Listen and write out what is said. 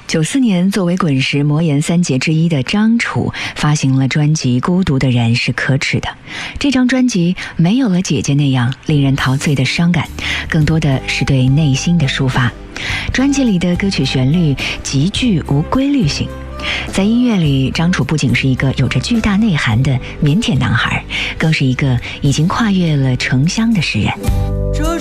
94年，作为滚石魔岩三杰之一的张楚发行了专辑《孤独的人是可耻的》。这张专辑没有了姐姐那样令人陶醉的伤感，更多的是对内心的抒发。专辑里的歌曲旋律极具无规律性，在音乐里，张楚不仅是一个有着巨大内涵的腼腆男孩，更是一个已经跨越了城乡的诗人。